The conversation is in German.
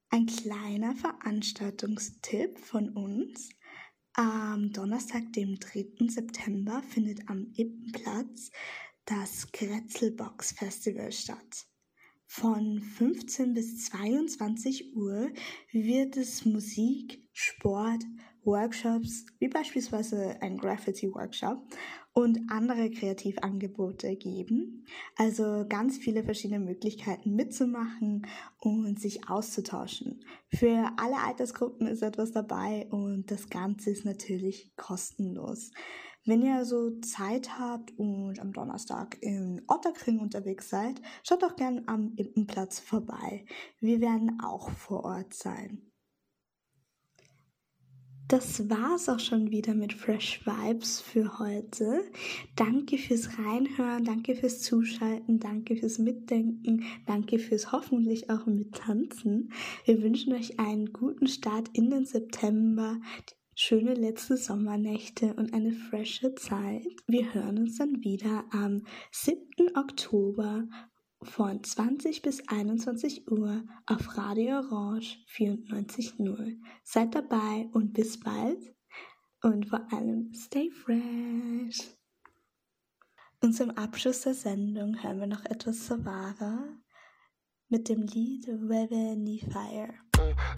Ein kleiner Veranstaltungstipp von uns. Am Donnerstag, dem 3. September, findet am Ippenplatz das Grätzelbox Festival statt. Von 15 bis 22 Uhr wird es Musik, Sport, Workshops, wie beispielsweise ein Graffiti-Workshop und andere Kreativangebote geben. Also ganz viele verschiedene Möglichkeiten mitzumachen und sich auszutauschen. Für alle Altersgruppen ist etwas dabei und das Ganze ist natürlich kostenlos. Wenn ihr so Zeit habt und am Donnerstag in Ottakring unterwegs seid, schaut doch gern am Ippenplatz vorbei. Wir werden auch vor Ort sein. Das war's auch schon wieder mit Fresh Vibes für heute. Danke fürs Reinhören, danke fürs Zuschalten, danke fürs Mitdenken, danke fürs hoffentlich auch Mittanzen. Wir wünschen euch einen guten Start in den September, schöne letzte Sommernächte und eine frische Zeit. Wir hören uns dann wieder am 7. Oktober von 20 bis 21 Uhr auf Radio Orange 94.0. Seid dabei und bis bald und vor allem stay fresh. Und zum Abschluss der Sendung hören wir noch etwas Savara mit dem Lied Revenue Fire.